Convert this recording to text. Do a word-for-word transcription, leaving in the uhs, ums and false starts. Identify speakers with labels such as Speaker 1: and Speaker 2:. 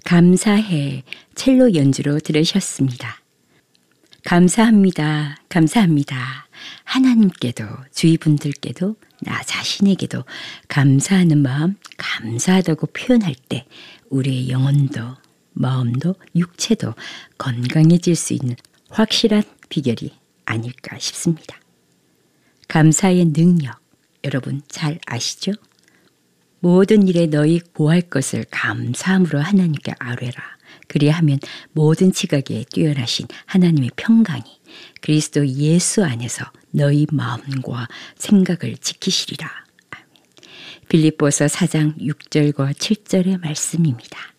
Speaker 1: 감사해 첼로 연주로 들으셨습니다. 감사합니다. 감사합니다. 하나님께도 주위 분들께도 나 자신에게도 감사하는 마음, 감사하다고 표현할 때 우리의 영혼도 마음도 육체도 건강해질 수 있는 확실한 비결이 아닐까 싶습니다. 감사의 능력, 여러분 잘 아시죠? 모든 일에 너희 구할 것을 감사함으로 하나님께 아뢰라. 그리하면 모든 지각에 뛰어나신 하나님의 평강이 그리스도 예수 안에서 너희 마음과 생각을 지키시리라. 아멘. 빌립보서 사 장 육 절과 칠 절의 말씀입니다.